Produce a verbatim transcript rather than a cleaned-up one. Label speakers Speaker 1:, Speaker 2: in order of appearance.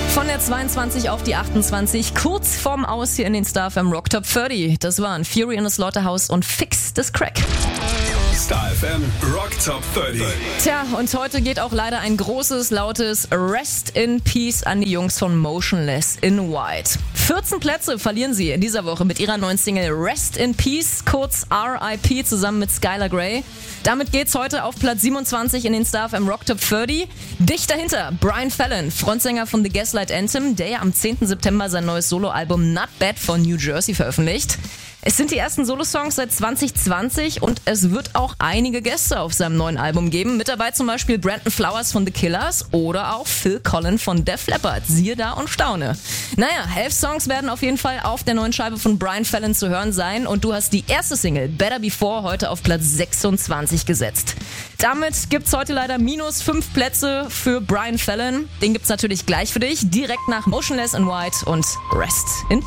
Speaker 1: Von der zweiundzwanzig auf die achtundzwanzig, kurz vorm Aus hier in den Star F M Rock Top dreißig. Das waren Fury in the Slaughterhouse und Fix this Crack.
Speaker 2: Star F M Rock Top dreißig.
Speaker 1: Tja, und heute geht auch leider ein großes, lautes Rest in Peace an die Jungs von Motionless in White. vierzehn Plätze verlieren sie in dieser Woche mit ihrer neuen Single Rest in Peace, kurz R I P, zusammen mit Skylar Grey. Damit geht's heute auf Platz siebenundzwanzig in den Star F M Rock Top dreißig. Dicht dahinter Brian Fallon, Frontsänger von The Gaslight Anthem, der ja am zehnten September sein neues Soloalbum Not Bad von New Jersey veröffentlicht. Es sind die ersten Solosongs seit zwanzig zwanzig und es wird auch einige Gäste auf seinem neuen Album geben. Mit dabei zum Beispiel Brandon Flowers von The Killers oder auch Phil Collen von Def Leppard. Siehe da und staune. Naja, elf Songs werden auf jeden Fall auf der neuen Scheibe von Brian Fallon zu hören sein und du hast die erste Single Better Before heute auf Platz sechsundzwanzig gesetzt. Damit gibt's heute leider minus fünf Plätze für Brian Fallon. Den gibt's natürlich gleich für dich, direkt nach Motionless in White und Rest in